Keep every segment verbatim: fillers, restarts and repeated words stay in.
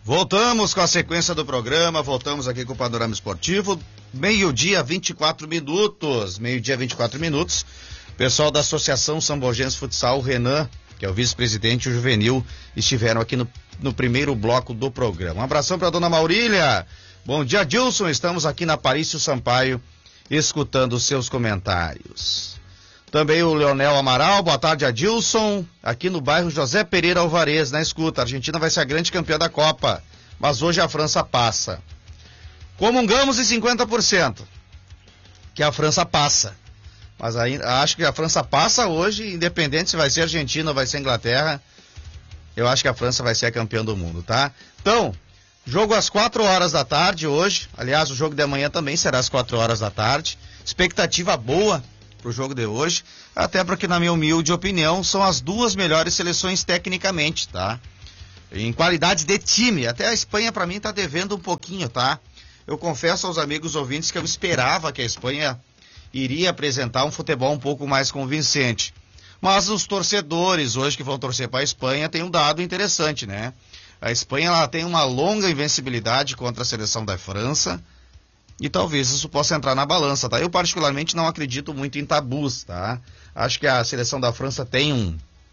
Voltamos com a sequência do programa, voltamos aqui com o Panorama Esportivo, meio-dia, vinte e quatro minutos, meio-dia, vinte e quatro minutos, pessoal da Associação Sambogense Futsal, o Renan, que é o vice-presidente, e o Juvenil, estiveram aqui no, no primeiro bloco do programa. Um abração para a dona Maurília, bom dia, Dilson, estamos aqui na Parício Sampaio, escutando os seus comentários. Também o Leonel Amaral, boa tarde, Adilson, aqui no bairro José Pereira Alvarez, na escuta. A Argentina vai ser a grande campeã da Copa, mas hoje a França passa. Comungamos em cinquenta por cento, que a França passa. Mas ainda acho que a França passa hoje, independente se vai ser Argentina ou vai ser Inglaterra, eu acho que a França vai ser a campeã do mundo, tá? Então, jogo às quatro horas da tarde hoje, aliás, o jogo de amanhã também será às quatro horas da tarde, expectativa boa pro jogo de hoje, até porque, na minha humilde opinião, são as duas melhores seleções tecnicamente, tá? Em qualidade de time, até a Espanha pra mim tá devendo um pouquinho, tá? Eu confesso aos amigos ouvintes que eu esperava que a Espanha iria apresentar um futebol um pouco mais convincente, mas os torcedores hoje que vão torcer para a Espanha têm um dado interessante, né? A Espanha ela tem uma longa invencibilidade contra a seleção da França, e talvez isso possa entrar na balança, tá? Eu particularmente não acredito muito em tabus, tá? Acho que a seleção da França tem um,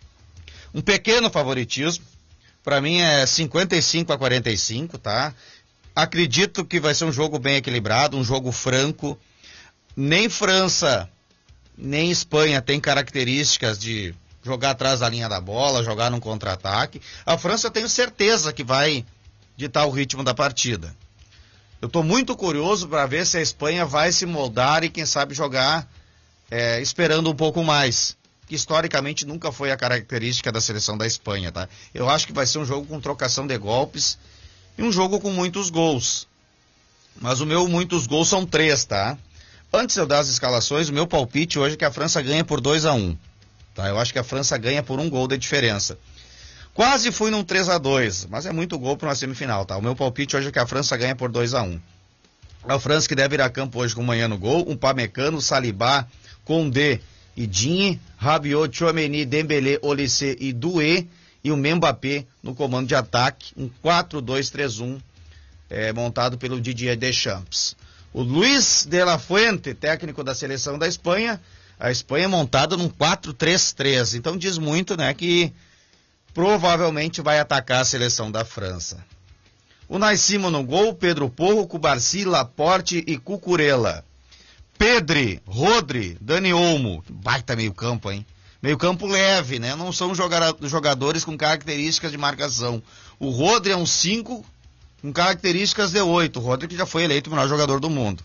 um pequeno favoritismo. Para mim é cinquenta e cinco a quarenta e cinco, tá? Acredito que vai ser um jogo bem equilibrado, um jogo franco. Nem França, nem Espanha tem características de jogar atrás da linha da bola, jogar num contra-ataque. A França eu tenho certeza que vai ditar o ritmo da partida. Eu estou muito curioso para ver se a Espanha vai se moldar e, quem sabe, jogar é, esperando um pouco mais. Que historicamente nunca foi a característica da seleção da Espanha, tá? Eu acho que vai ser um jogo com trocação de golpes e um jogo com muitos gols. Mas o meu muitos gols são três, tá? Antes de eu dar as escalações, o meu palpite hoje é que a França ganha por dois a um. Tá? Eu acho que a França ganha por um gol de diferença. Quase fui num três a dois, mas é muito gol para uma semifinal, tá? O meu palpite hoje é que a França ganha por dois a um. A França que deve ir a campo hoje com manhã no gol, um Pamecano, Salibá, Condé e Digne, Rabiot, Tchouaméni, Dembélé, Olysée e Doué, e o Mbappé no comando de ataque, um quatro dois três um, é, montado pelo Didier Deschamps. O Luis de la Fuente, técnico da seleção da Espanha, a Espanha é montada num quatro três três, então diz muito, né, que provavelmente vai atacar a seleção da França. O Naisimo no gol, Pedro Porro, Cubarsi, Laporte e Cucurella. Pedri, Rodri, Dani Olmo, baita meio campo, hein? Meio campo leve, né? Não são jogadores com características de marcação. O Rodri é um cinco com características de oito. O Rodri que já foi eleito o melhor jogador do mundo.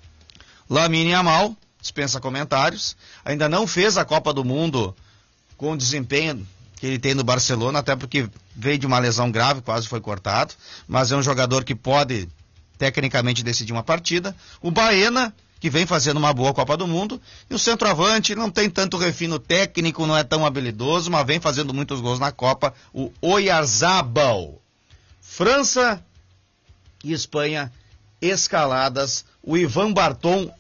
Lamine Yamal, dispensa comentários. Ainda não fez a Copa do Mundo com o desempenho que ele tem no Barcelona, até porque veio de uma lesão grave, quase foi cortado. Mas é um jogador que pode, tecnicamente, decidir uma partida. O Baena, que vem fazendo uma boa Copa do Mundo, e o centroavante não tem tanto refino técnico, não é tão habilidoso, mas vem fazendo muitos gols na Copa, o Oyarzabal. França e Espanha escaladas, o Ivan Barton,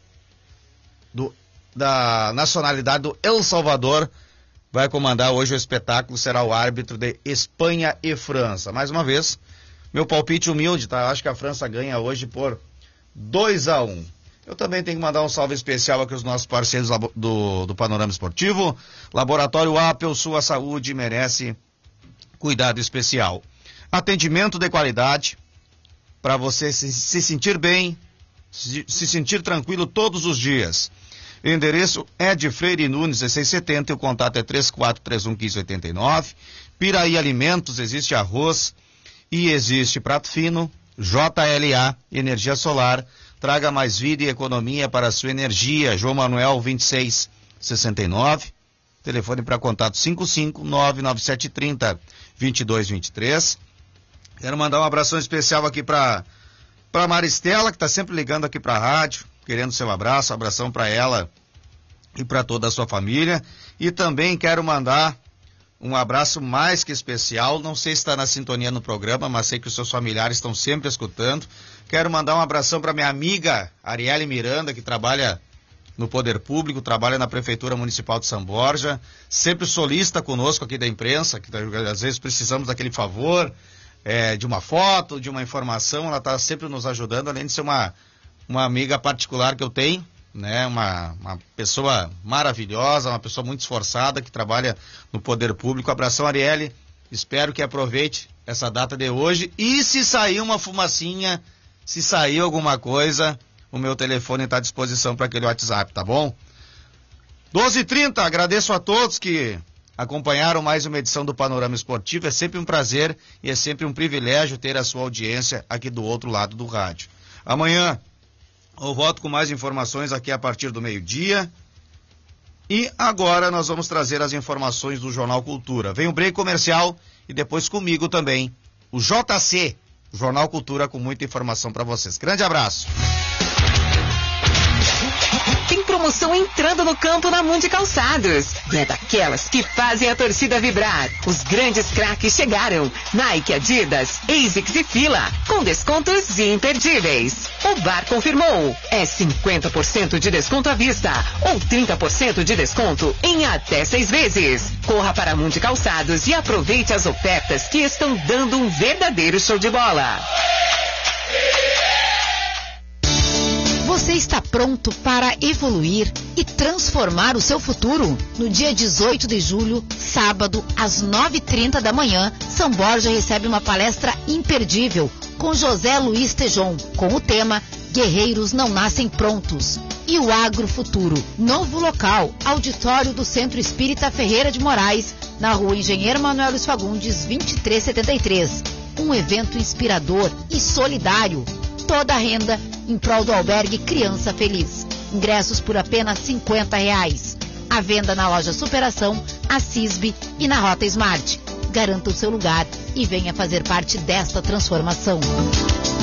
do, da nacionalidade do El Salvador, vai comandar hoje o espetáculo, será o árbitro de Espanha e França. Mais uma vez, meu palpite humilde, tá? Eu acho que a França ganha hoje por dois a um. Eu também tenho que mandar um salve especial aqui aos nossos parceiros do, do Panorama Esportivo. Laboratório Apple, sua saúde merece cuidado especial. Atendimento de qualidade, para você se, se sentir bem, se, se sentir tranquilo todos os dias. O endereço é de Freire Nunes, dezesseis setenta, e o contato é três quatro três um um cinco oito nove. Piraí Alimentos, existe arroz e existe prato fino. J L A, energia solar. Traga mais vida e economia para a sua energia. João Manuel, vinte e seis sessenta e nove. Telefone para contato cinco cinco nove nove sete três zero dois dois dois três. Quero mandar um abração especial aqui para para Maristela, que está sempre ligando aqui para a rádio, querendo seu abraço. Abração para ela e para toda a sua família. E também quero mandar um abraço mais que especial. Não sei se está na sintonia no programa, mas sei que os seus familiares estão sempre escutando. Quero mandar um abração para minha amiga Arielle Miranda, que trabalha no Poder Público, trabalha na Prefeitura Municipal de São Borja, sempre solista conosco aqui da imprensa, que às vezes precisamos daquele favor, é, de uma foto, de uma informação, ela está sempre nos ajudando, além de ser uma, uma amiga particular que eu tenho, né? Uma, uma pessoa maravilhosa, uma pessoa muito esforçada, que trabalha no poder público. Abração, Arielle, espero que aproveite essa data de hoje, e se sair uma fumacinha, se sair alguma coisa, o meu telefone está à disposição para aquele WhatsApp, tá bom? doze e trinta, agradeço a todos que acompanharam mais uma edição do Panorama Esportivo. É sempre um prazer e é sempre um privilégio ter a sua audiência aqui do outro lado do rádio. Amanhã eu volto com mais informações aqui a partir do meio-dia. E agora nós vamos trazer as informações do Jornal Cultura. Vem o break comercial e depois comigo também o J C, Jornal Cultura, com muita informação para vocês. Grande abraço. Tem promoção entrando no campo na Mundi Calçados. E é daquelas que fazem a torcida vibrar. Os grandes craques chegaram. Nike, Adidas, ASICS e Fila, com descontos imperdíveis. O Bar confirmou. É cinquenta por cento de desconto à vista ou trinta por cento de desconto em até seis vezes. Corra para a Mundi Calçados e aproveite as ofertas que estão dando um verdadeiro show de bola. Você está pronto para evoluir e transformar o seu futuro? No dia dezoito de julho, sábado, às nove e trinta da manhã, São Borja recebe uma palestra imperdível com José Luiz Tejon, com o tema Guerreiros Não Nascem Prontos. E o Agrofuturo, novo local, auditório do Centro Espírita Ferreira de Moraes, na rua Engenheiro Manuel Luiz Fagundes, vinte e três setenta e três. Um evento inspirador e solidário. Toda a renda em prol do albergue Criança Feliz. Ingressos por apenas cinquenta reais. À venda na loja Superação, a Cisbe e na Rota Smart. Garanta o seu lugar e venha fazer parte desta transformação.